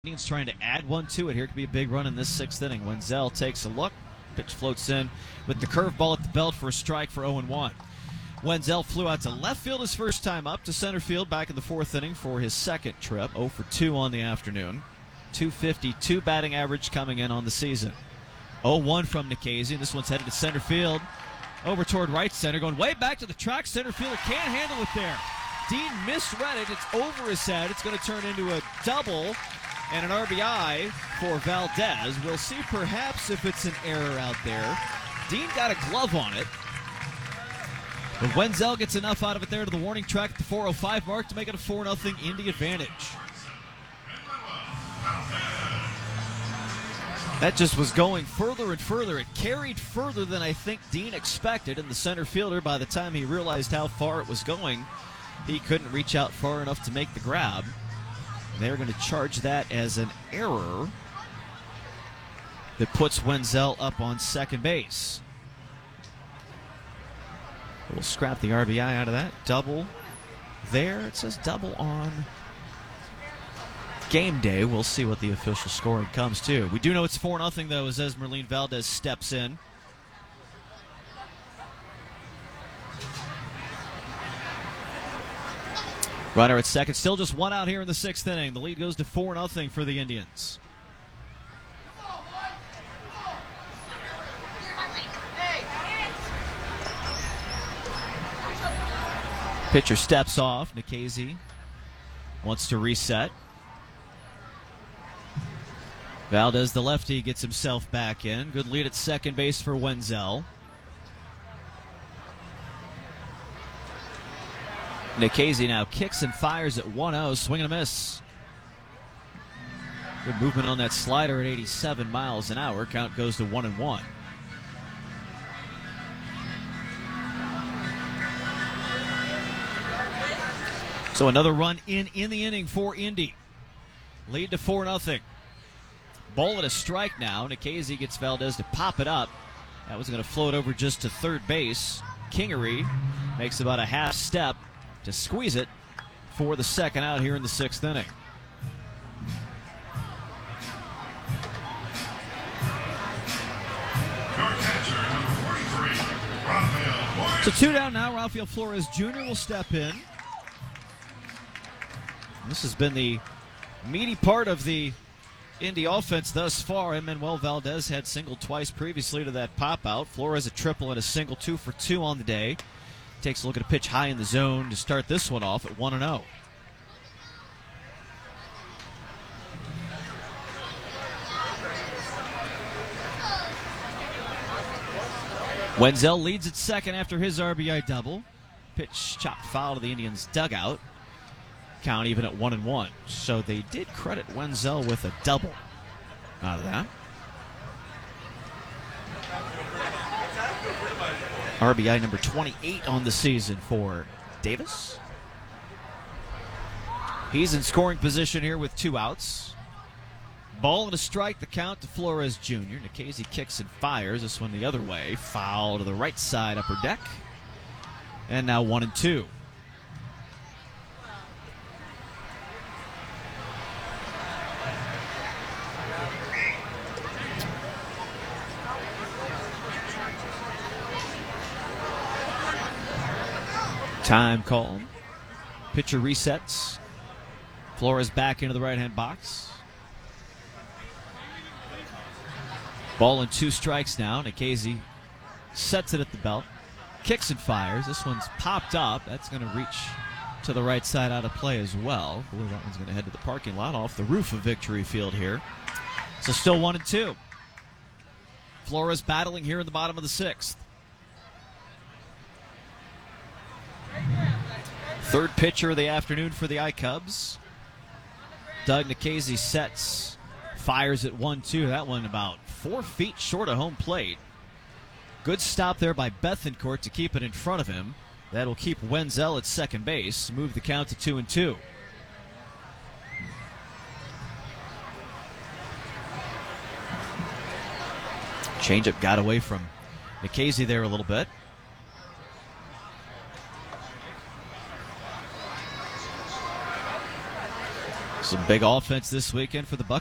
Indians trying to add one to it. Here could be a big run in this sixth inning. Wenzel takes a look. Pitch floats in with the curveball at the belt for a strike for 0-1. Wenzel flew out to left field his first time up, to center field back in the fourth inning for his second trip. 0 for 2 on the afternoon. .252 batting average coming in on the season. 0-1 from Nikhazy. This one's headed to center field. Over toward right center, going way back to the track. Center fielder can't handle it there. Dean misread it. It's over his head. It's going to turn into a double and an RBI for Valdez. We'll see perhaps if it's an error out there. Dean got a glove on it. But Wenzel gets enough out of it there to the warning track at the 4:05 mark to make it a 4-0 Indy advantage. That just was going further and further. It carried further than I think Dean expected, and the center fielder, by the time he realized how far it was going, he couldn't reach out far enough to make the grab. They're going to charge that as an error that puts Wenzel up on second base. We'll scrap the RBI out of that. Double there. It says double on game day. We'll see what the official scoring comes to. We do know it's 4-0 though, as Esmeralyn Valdez steps in. Runner at second. Still just one out here in the sixth inning. The lead goes to 4-0 for the Indians. Pitcher steps off. Nikhazy wants to reset. Valdez, the lefty, gets himself back in. Good lead at second base for Wenzel. Nikhazy now kicks and fires at 1-0. Swing and a miss. Good movement on that slider at 87 miles an hour. Count goes to 1-1. So another run in the inning for Indy. Lead to 4-0. Ball at a strike now. Nikhazy gets Valdez to pop it up. That was going to float over just to third base. Kingery makes about a half step to squeeze it for the second out here in the sixth inning. So 2 down now. Rafael Flores Jr. will step in. This has been the meaty part of the Indy offense thus far. Manuel Valdez had singled twice previously to that pop out. Flores a triple and a single, 2 for 2 on the day. Takes a look at a pitch high in the zone to start this one off at 1-0. Wenzel leads at second after his RBI double. Pitch chopped foul to the Indians' dugout. Count even at 1-1. So they did credit Wenzel with a double out of that. RBI number 28 on the season for Davis. He's in scoring position here with 2 outs. Ball and a strike, the count to Flores Jr. Nikhazy kicks and fires. This one the other way. Foul to the right side upper deck. And now 1-2. Time called. Pitcher resets. Flores back into the right-hand box. Ball and 2 strikes now. Nikhazy sets it at the belt. Kicks and fires. This one's popped up. That's going to reach to the right side out of play as well. I believe that one's going to head to the parking lot off the roof of Victory Field here. So still 1-2. Flores battling here in the bottom of the sixth. Third pitcher of the afternoon for the I-Cubs. Doug Nikhazy sets, fires at 1-2. That one about 4 feet short of home plate. Good stop there by Bethencourt to keep it in front of him. That'll keep Wenzel at second base. Move the count to 2-2. Changeup got away from Nikhazy there a little bit. Some big offense this weekend for the Buccaneers.